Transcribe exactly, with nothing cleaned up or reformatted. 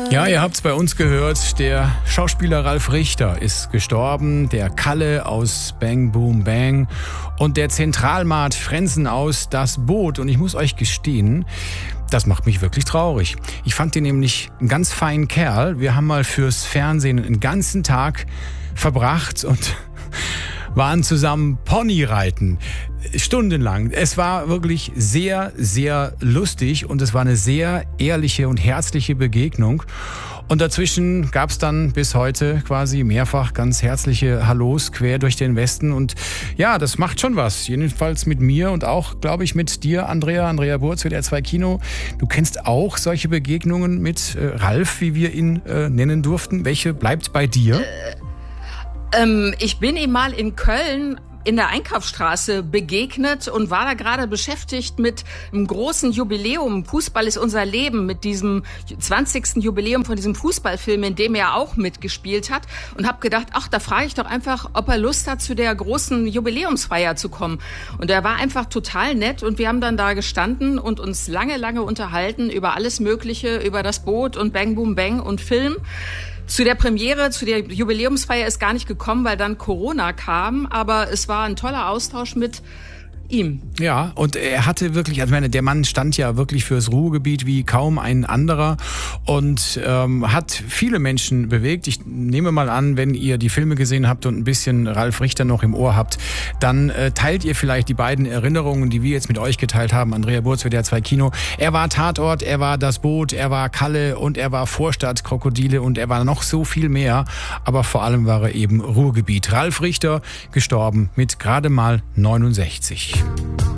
Ja, ihr habt's bei uns gehört, der Schauspieler Ralf Richter ist gestorben, der Kalle aus Bang Boom Bang und der Zentralmart Frenzen aus Das Boot. Und ich muss euch gestehen, das macht mich wirklich traurig. Ich fand den nämlich einen ganz feinen Kerl. Wir haben mal fürs Fernsehen einen ganzen Tag verbracht und waren zusammen Ponyreiten. Stundenlang. Es war wirklich sehr, sehr lustig und es war eine sehr ehrliche und herzliche Begegnung. Und dazwischen gab es dann bis heute quasi mehrfach ganz herzliche Hallos quer durch den Westen. Und ja, das macht schon was. Jedenfalls mit mir und auch, glaube ich, mit dir, Andrea, Andrea Burz, W D R zwei Kino. Du kennst auch solche Begegnungen mit äh, Ralf, wie wir ihn äh, nennen durften. Welche bleibt bei dir? Äh, ähm, ich bin ihm mal in Köln in der Einkaufsstraße begegnet und war da gerade beschäftigt mit einem großen Jubiläum. Fußball ist unser Leben, mit diesem zwanzigsten Jubiläum von diesem Fußballfilm, in dem er auch mitgespielt hat. Und habe gedacht, ach, da frage ich doch einfach, ob er Lust hat, zu der großen Jubiläumsfeier zu kommen. Und er war einfach total nett und wir haben dann da gestanden und uns lange, lange unterhalten über alles Mögliche, über Das Boot und Bang Boom Bang und Film. Zu der Premiere, zu der Jubiläumsfeier ist gar nicht gekommen, weil dann Corona kam. Aber es war ein toller Austausch mit ihm. Ja, und er hatte wirklich, also meine, der Mann stand ja wirklich fürs Ruhrgebiet wie kaum ein anderer und ähm, hat viele Menschen bewegt. Ich nehme mal an, wenn ihr die Filme gesehen habt und ein bisschen Ralf Richter noch im Ohr habt, dann äh, teilt ihr vielleicht die beiden Erinnerungen, die wir jetzt mit euch geteilt haben. Andrea Burz, W D R zwei Kino. Er war Tatort, er war Das Boot, er war Kalle und er war Vorstadt Krokodile und er war noch so viel mehr. Aber vor allem war er eben Ruhrgebiet. Ralf Richter, gestorben mit gerade mal neunundsechzig.